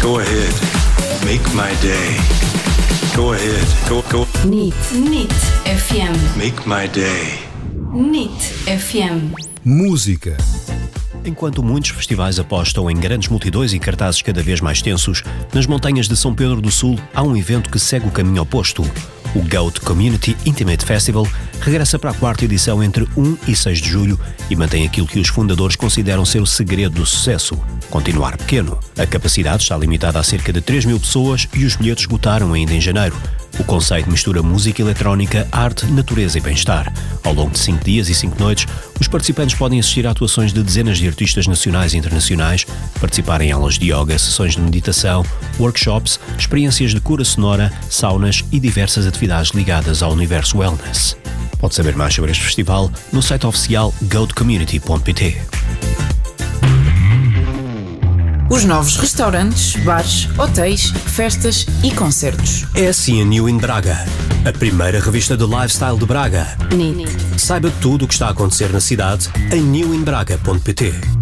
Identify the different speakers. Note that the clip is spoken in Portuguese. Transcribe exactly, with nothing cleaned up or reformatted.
Speaker 1: Go ahead. Make my day. Go ahead. Go, go.
Speaker 2: N I T. N I T F M.
Speaker 1: Make my day.
Speaker 2: N I T F M.
Speaker 3: Música.
Speaker 4: Enquanto muitos festivais apostam em grandes multidões e cartazes cada vez mais tensos, nas montanhas de São Pedro do Sul há um evento que segue o caminho oposto. O Goat Community Intimate Festival regressa para a quarta edição entre um e seis de julho e mantém aquilo que os fundadores consideram ser o segredo do sucesso: continuar pequeno. A capacidade está limitada a cerca de três mil pessoas e os bilhetes esgotaram ainda em janeiro. O conceito mistura música eletrónica, arte, natureza e bem-estar. Ao longo de cinco dias e cinco noites, os participantes podem assistir a atuações de dezenas de artistas nacionais e internacionais, participar em aulas de yoga, sessões de meditação, workshops, experiências de cura sonora, saunas e diversas atividades ligadas ao universo wellness. Pode saber mais sobre este festival no site oficial goat community ponto p t.
Speaker 5: Os novos restaurantes, bares, hotéis, festas e concertos.
Speaker 4: É assim a New in Braga, a primeira revista de lifestyle de Braga.
Speaker 2: N I T.
Speaker 4: Saiba tudo o que está a acontecer na cidade em new in braga ponto p t.